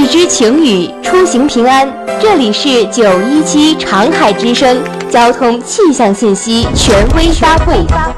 知晴雨，出行平安。这里是917长海之声交通气象信息权威发布。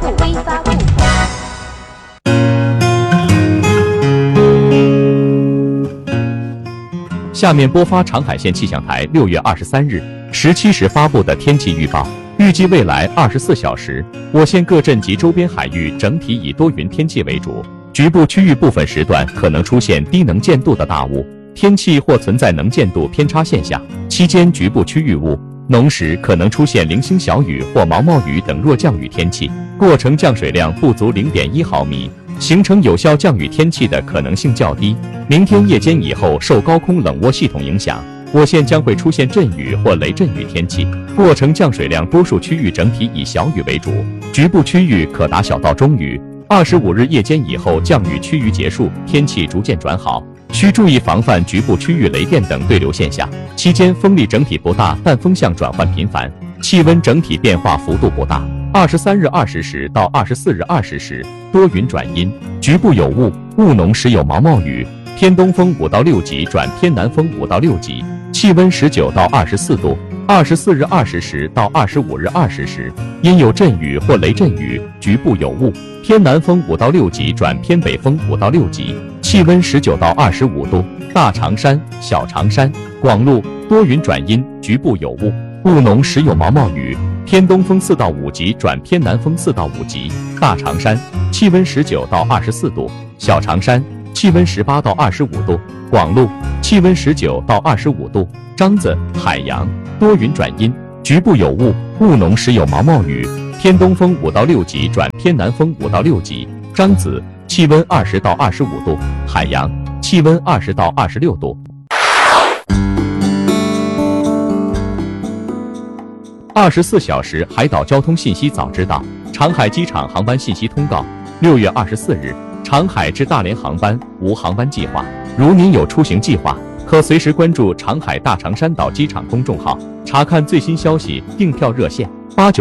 下面播发长海县气象台6月23日17时发布的天气预报。预计未来24小时，我县各镇及周边海域整体以多云天气为主，局部区域部分时段可能出现低能见度的大雾天气或存在能见度偏差现象，期间局部区域雾浓时可能出现零星小雨或毛毛雨等弱降雨天气，过程降水量不足0.1毫米，形成有效降雨天气的可能性较低。明天夜间以后，受高空冷涡系统影响，我县将会出现阵雨或雷阵雨天气，过程降水量多数区域整体以小雨为主，局部区域可达小到中雨。25日夜间以后降雨趋于结束，天气逐渐转好，需注意防范局部区域雷电等对流现象。期间风力整体不大，但风向转换频繁，气温整体变化幅度不大。23日20时到24日20时多云转阴，局部有雾，雾浓时有毛毛雨，偏东风5到6级转偏南风5到6级，气温19到24度。24日20时到25日20时因有阵雨或雷阵雨，局部有雾，偏南风5到6级转偏北风5到6级，气温19到25度。大长山、小长山、广路多云转阴，局部有雾，雾浓时有毛毛雨，偏东风4到5级转偏南风4到5级。大长山气温19到24度，小长山气温18到25度，广路气温19到25度。张子、海洋多云转阴，局部有雾，雾浓时有毛毛雨，偏东风5到6级转偏南风5到6级。张子气温20到25度，海洋气温20到26度。24小时海岛交通信息早知道，长海机场航班信息通告。6月24日，长海至大连航班无航班计划，如您有出行计划，可随时关注长海大长山岛机场公众号，查看最新消息。订票热线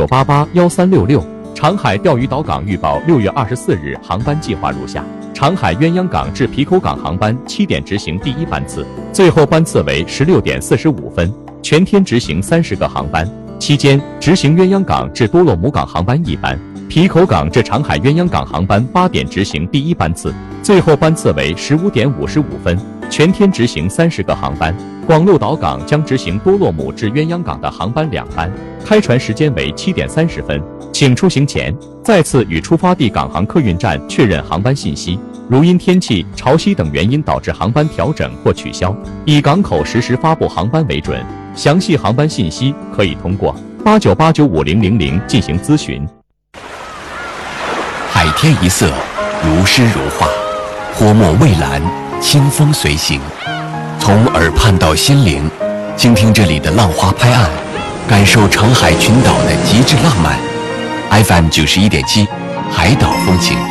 89881366。长海钓鱼岛港预报6月24日航班计划如下：长海鸳鸯港至皮口港航班7点执行第一班次，最后班次为16点45分，全天执行30个航班，期间执行鸳鸯港至多洛姆港航班1班，皮口港至长海鸳鸯港航班8点执行第一班次，最后班次为15点55分，全天执行30个航班。广陆岛港将执行多洛姆至鸳鸯港的航班2班，开船时间为7点30分。请出行前再次与出发地港航客运站确认航班信息，如因天气、潮汐等原因导致航班调整或取消，以港口实时发布航班为准。详细航班信息可以通过89895000进行咨询。 海天一色，如诗如画，泼墨蔚蓝，清风随行。从耳畔到心灵，倾听这里的浪花拍岸，感受长海群岛的极致浪漫。FM91.7，海岛风情。